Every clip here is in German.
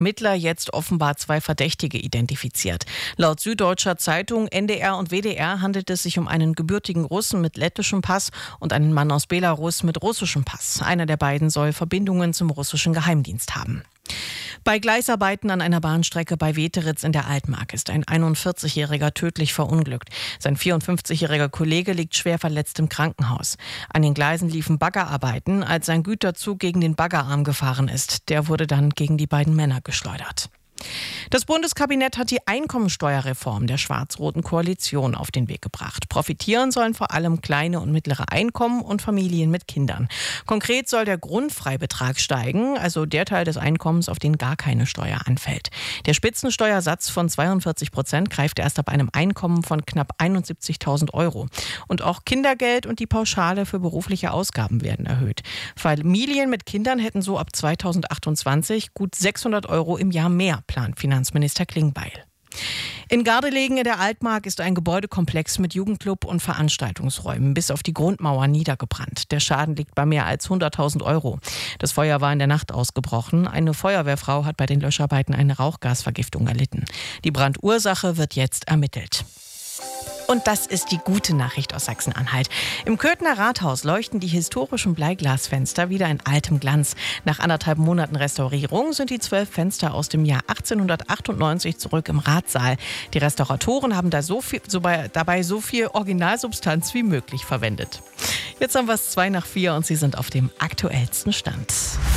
Ermittler jetzt offenbar 2 Verdächtige identifiziert. Laut Süddeutscher Zeitung, NDR und WDR handelt es sich um einen gebürtigen Russen mit lettischem Pass und einen Mann aus Belarus mit russischem Pass. Einer der beiden soll Verbindungen zum russischen Geheimdienst haben. Bei Gleisarbeiten an einer Bahnstrecke bei Weteritz in der Altmark ist ein 41-Jähriger tödlich verunglückt. Sein 54-jähriger Kollege liegt schwer verletzt im Krankenhaus. An den Gleisen liefen Baggerarbeiten, als sein Güterzug gegen den Baggerarm gefahren ist. Der wurde dann gegen die beiden Männer geschleudert. Das Bundeskabinett hat die Einkommensteuerreform der schwarz-roten Koalition auf den Weg gebracht. Profitieren sollen vor allem kleine und mittlere Einkommen und Familien mit Kindern. Konkret soll der Grundfreibetrag steigen, also der Teil des Einkommens, auf den gar keine Steuer anfällt. Der Spitzensteuersatz von 42% greift erst ab einem Einkommen von knapp 71.000 Euro. Und auch Kindergeld und die Pauschale für berufliche Ausgaben werden erhöht. Familien mit Kindern hätten so ab 2028 gut 600 Euro im Jahr mehr, plant Finanzminister Klingbeil. In Gardelegen in der Altmark ist ein Gebäudekomplex mit Jugendclub und Veranstaltungsräumen bis auf die Grundmauer niedergebrannt. Der Schaden liegt bei mehr als 100.000 Euro. Das Feuer war in der Nacht ausgebrochen. Eine Feuerwehrfrau hat bei den Löscharbeiten eine Rauchgasvergiftung erlitten. Die Brandursache wird jetzt ermittelt. Und das ist die gute Nachricht aus Sachsen-Anhalt. Im Köthener Rathaus leuchten die historischen Bleiglasfenster wieder in altem Glanz. Nach 1,5 Monaten Restaurierung sind die 12 Fenster aus dem Jahr 1898 zurück im Ratssaal. Die Restauratoren haben dabei so viel Originalsubstanz wie möglich verwendet. Jetzt haben wir es 3:02 und Sie sind auf dem aktuellsten Stand.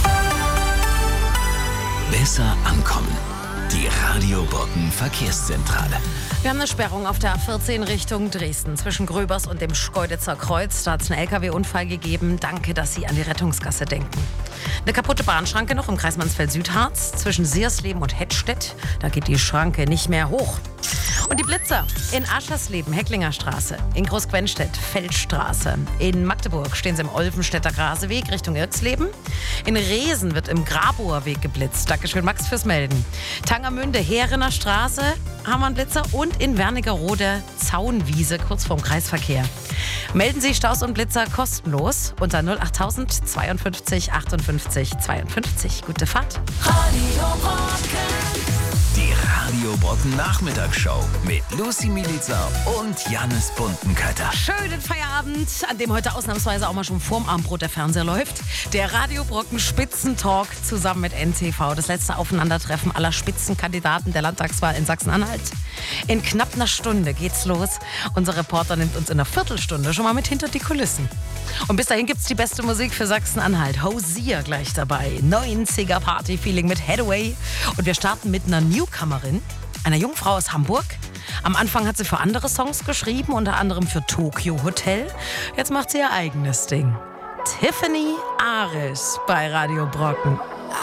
Besser ankommen. Die Radio Brocken Verkehrszentrale. Wir haben eine Sperrung auf der A14 Richtung Dresden zwischen Gröbers und dem Schkeuditzer Kreuz. Da hat es einen LKW-Unfall gegeben. Danke, dass Sie an die Rettungsgasse denken. Eine kaputte Bahnschranke noch im Kreis Mansfeld-Südharz zwischen Siersleben und Hettstedt. Da geht die Schranke nicht mehr hoch. Und die Blitzer in Aschersleben, Hecklinger Straße, in Großquenstedt, Feldstraße. In Magdeburg stehen sie im Olvenstädter Graseweg Richtung Irksleben. In Reesen wird im Grabower Weg geblitzt. Dankeschön, Max, fürs Melden. Tangermünde, Heerener Straße haben wir einen Blitzer und in Wernigerode Zaunwiese, kurz vorm Kreisverkehr. Melden Sie Staus und Blitzer kostenlos unter 08000 52 58 52. Gute Fahrt. Radio Brocken. Die Radio Brocken Nachmittagsshow mit Lucy Milica und Jannis Buntenkötter. Schönen Feierabend, an dem heute ausnahmsweise auch mal schon vorm Abendbrot der Fernseher läuft. Der Radio Brocken Spitzentalk zusammen mit NTV. Das letzte Aufeinandertreffen aller Spitzenkandidaten der Landtagswahl in Sachsen-Anhalt. In knapp einer Stunde geht's los. Unser Reporter nimmt uns in einer Viertelstunde schon mal mit hinter die Kulissen. Und bis dahin gibt's die beste Musik für Sachsen-Anhalt. Hosier gleich dabei. 90er Party-Feeling mit Hathaway. Und wir starten mit einer Newcomerin, einer jungen Frau aus Hamburg. Am Anfang hat sie für andere Songs geschrieben, unter anderem für Tokyo Hotel. Jetzt macht sie ihr eigenes Ding. Tiffany Aris bei Radio Brocken.